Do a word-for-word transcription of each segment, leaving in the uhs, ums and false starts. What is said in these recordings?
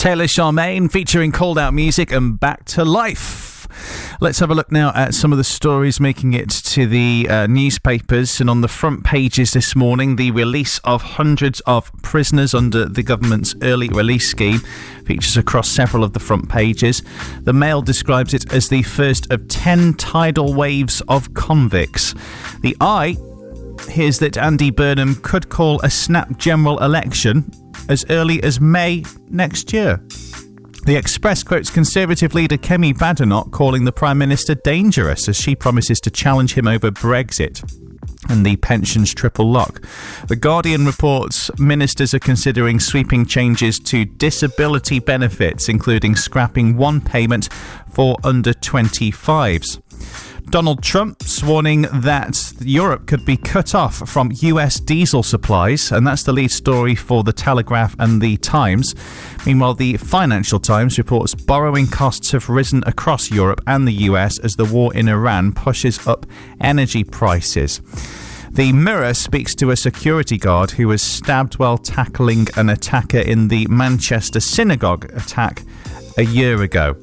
Taylor Charmaine featuring Called Out Music and Back to Life. Let's have a look now at some of the stories making it to the uh, newspapers. And on the front pages this morning, the release of hundreds of prisoners under the government's early release scheme features across several of the front pages. The Mail describes it as the first of ten tidal waves of convicts. The Eye hears that Andy Burnham could call a snap general election as early as May next year. The Express quotes Conservative leader Kemi Badenoch calling the Prime Minister dangerous as she promises to challenge him over Brexit and the pensions triple lock. The Guardian reports ministers are considering sweeping changes to disability benefits, including scrapping one payment for under twenty-fives. Donald Trump's warning that Europe could be cut off from U S diesel supplies, and that's the lead story for The Telegraph and The Times. Meanwhile, the Financial Times reports borrowing costs have risen across Europe and the U S as the war in Iran pushes up energy prices. The Mirror speaks to a security guard who was stabbed while tackling an attacker in the Manchester synagogue attack a year ago.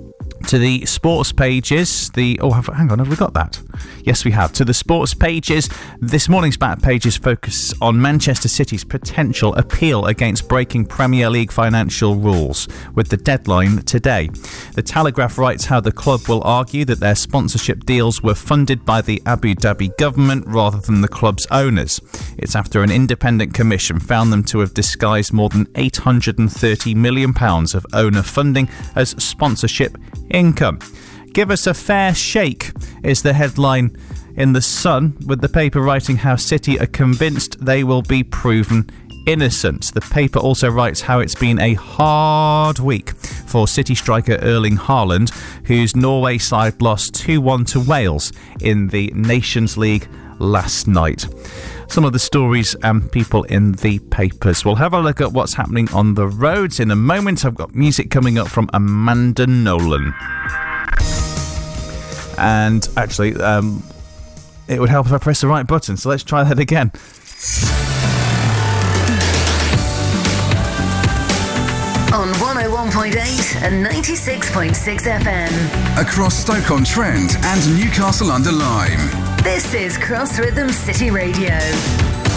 To the sports pages, the... Oh, have, hang on, have we got that? Yes, we have. To the sports pages, this morning's back pages focus on Manchester City's potential appeal against breaking Premier League financial rules, with the deadline today. The Telegraph writes how the club will argue that their sponsorship deals were funded by the Abu Dhabi government rather than the club's owners. It's after an independent commission found them to have disguised more than eight hundred thirty million pounds of owner funding as sponsorship income. Give us a fair shake is the headline in The Sun, with the paper writing how City are convinced they will be proven innocent. The paper also writes how it's been a hard week for City striker Erling Haaland, whose Norway side lost two one to Wales in the Nations League last night. Some of the stories and people in the papers. We'll have a look at what's happening on the roads in a moment. I've got music coming up from Amanda Nolan. And actually, um, it would help if I press the right button, so let's try that again. On one oh one point eight and ninety-six point six F M. Across Stoke-on-Trent and Newcastle-under-Lyme. This is Cross Rhythm City Radio.